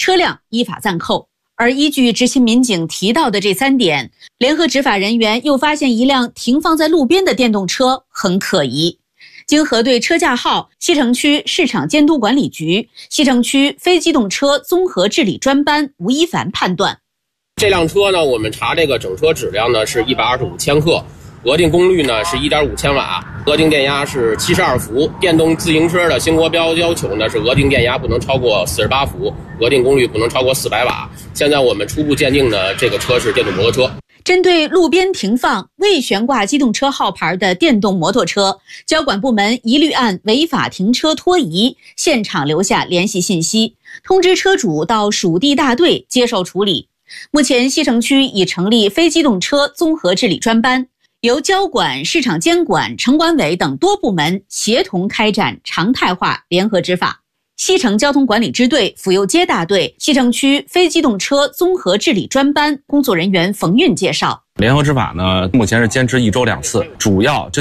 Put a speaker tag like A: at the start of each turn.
A: 车辆依法暂扣。而依据执勤民警提到的这3点，联合执法人员又发现一辆停放在路边的电动车很可疑。经核对车架号，西城区市场监督管理局、西城区非机动车综合治理专班吴一凡判断，
B: 这辆车呢，我们查这个整车质量呢是125千克，额定功率呢是1.5千瓦，额定电压是72伏。电动自行车的新国标要求呢是额定电压不能超过48伏，额定功率不能超过400瓦。现在我们初步鉴定呢，这个车是电动摩托车。
A: 针对路边停放未悬挂机动车号牌的电动摩托车，交管部门一律按违法停车拖移现场留下联系信息，通知车主到属地大队接受处理。目前西城区已成立非机动车综合治理专班，由交管、市场监管、城管委等多部门协同开展常态化联合执法。西城交通管理支队府右街大队西城区非机动车综合治理专班工作人员冯运介绍，
C: 联合执法呢，目前是坚持1周2次，主要针